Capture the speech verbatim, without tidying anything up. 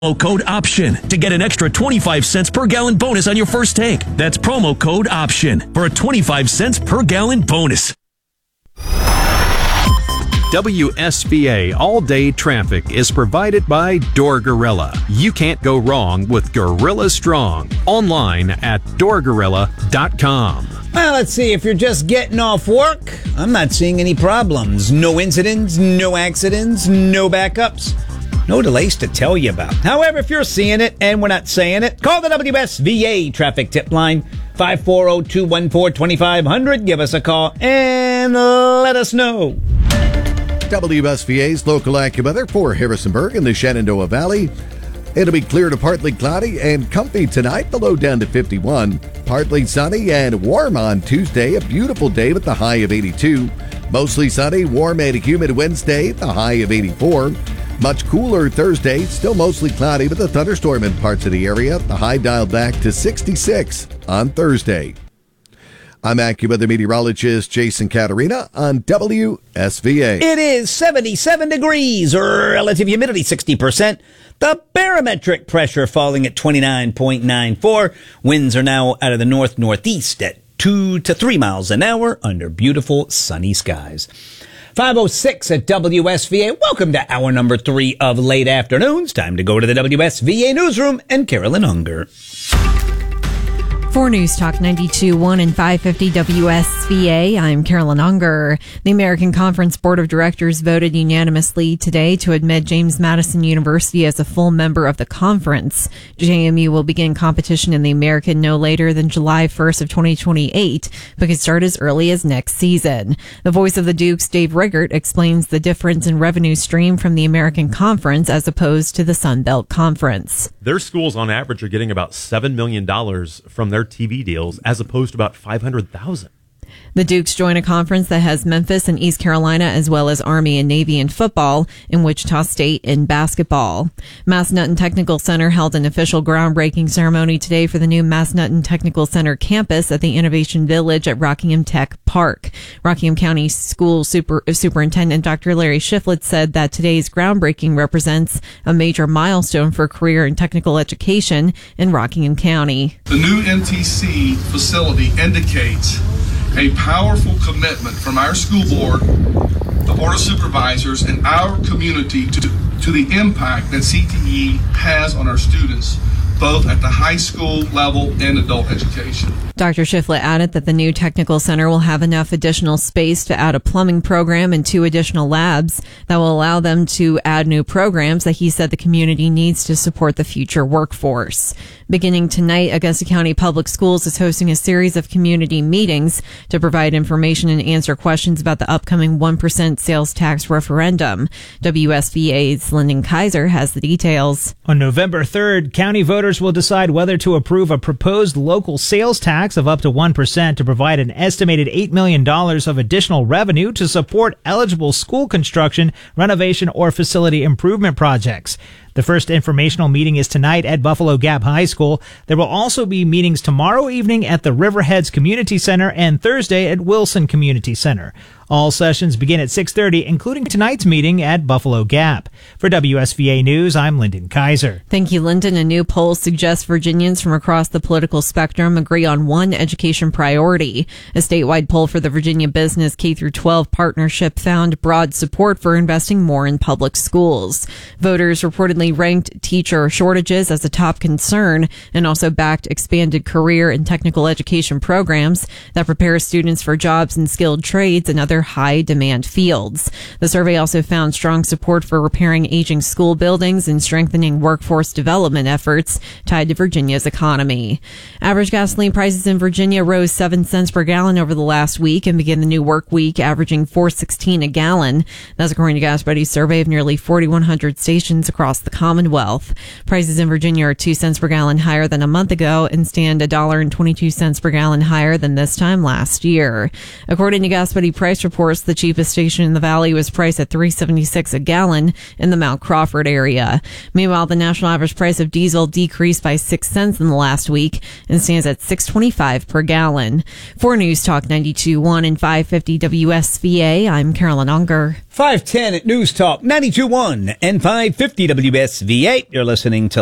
code OPTION to get an extra twenty-five cents per gallon bonus on your first tank. That's promo code OPTION for a twenty-five cents per gallon bonus. W S V A All-Day Traffic is provided by Door Gorilla. You can't go wrong with Gorilla Strong. Online at door gorilla dot com. Well, let's see. If you're just getting off work, I'm not seeing any problems. No incidents, no accidents, no backups. No delays to tell you about. However, if you're seeing it and we're not saying it, call the W S V A traffic tip line, five four zero, two one four, two five zero zero. Give us a call and let us know. W S V A's local AccuWeather for Harrisonburg and the Shenandoah Valley. It'll be clear to partly cloudy and comfy tonight, the low down to fifty-one. Partly sunny and warm on Tuesday, a beautiful day with the high of eighty-two. Mostly sunny, warm and humid Wednesday, the high of eighty-four. Much cooler Thursday, still mostly cloudy with a thunderstorm in parts of the area. The high dialed back to sixty-six on Thursday. I'm AccuWeather meteorologist Jason Caterina on W S V A. It is seventy-seven degrees, relative humidity sixty percent. The barometric pressure falling at twenty-nine point nine four. Winds are now out of the north-northeast at two to three miles an hour under beautiful sunny skies. five oh six at W S V A. Welcome to hour number three of late afternoons. Time to go to the W S V A newsroom and Carolyn Unger. For News Talk ninety-two point one and five fifty W S V A, I'm Carolyn Unger. The American Conference Board of Directors voted unanimously today to admit James Madison University as a full member of the conference. J M U will begin competition in the American no later than July first of twenty twenty-eight, but could start as early as next season. The voice of the Dukes, Dave Riggert, explains the difference in revenue stream from the American Conference as opposed to the Sun Belt Conference. Their schools on average are getting about seven million dollars from their T V deals as opposed to about five hundred thousand. The Dukes join a conference that has Memphis and East Carolina, as well as Army and Navy in football, and Wichita State in basketball. Massanutten Technical Center held an official groundbreaking ceremony today for the new Massanutten Technical Center campus at the Innovation Village at Rockingham Tech Park. Rockingham County School Super, Superintendent Doctor Larry Shiflett said that today's groundbreaking represents a major milestone for career and technical education in Rockingham County. The new N T C facility indicates a powerful commitment from our school board, the Board of Supervisors, and our community to, to the impact that C T E has on our students, both at the high school level and adult education. Doctor Shiflett added that the new technical center will have enough additional space to add a plumbing program and two additional labs that will allow them to add new programs that he said the community needs to support the future workforce. Beginning tonight, Augusta County Public Schools is hosting a series of community meetings to provide information and answer questions about the upcoming one percent sales tax referendum. W S V A's Lyndon Kaiser has the details. On November third, county voters will decide whether to approve a proposed local sales tax of up to one percent to provide an estimated eight million dollars of additional revenue to support eligible school construction, renovation, or facility improvement projects. The first informational meeting is tonight at Buffalo Gap High School. There will also be meetings tomorrow evening at the Riverheads Community Center and Thursday at Wilson Community Center. All sessions begin at six thirty, including tonight's meeting at Buffalo Gap. For W S V A News, I'm Lyndon Kaiser. Thank you, Lyndon. A new poll suggests Virginians from across the political spectrum agree on one education priority. A statewide poll for the Virginia Business K through twelve Partnership found broad support for investing more in public schools. Voters reportedly ranked teacher shortages as a top concern and also backed expanded career and technical education programs that prepare students for jobs in skilled trades and other high demand fields. The survey also found strong support for repairing aging school buildings and strengthening workforce development efforts tied to Virginia's economy. Average gasoline prices in Virginia rose seven cents per gallon over the last week and began the new work week averaging four sixteen a gallon. That's according to Gas Buddy's survey of nearly forty-one hundred stations across the Commonwealth. Prices in Virginia are two cents per gallon higher than a month ago and stand one dollar and twenty-two cents per gallon higher than this time last year. According to Gas Buddy price reports, the cheapest station in the valley was priced at three seventy-six a gallon in the Mount Crawford area. Meanwhile, the national average price of diesel decreased by six cents in the last week and stands at six twenty-five per gallon. For News Talk ninety-two point one and five fifty W S V A, I'm Carolyn Unger. five ten at News Talk ninety-two point one and five fifty W S V eight. You're listening to